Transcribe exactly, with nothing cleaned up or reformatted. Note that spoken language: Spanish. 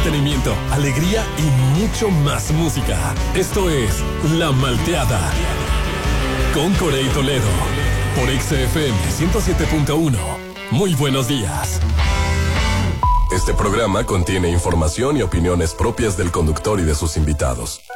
entretenimiento, alegría y mucho más música. Esto es La Malteada con Corey Toledo por X F M ciento siete punto uno. Muy buenos días. Este programa contiene información y opiniones propias del conductor y de sus invitados.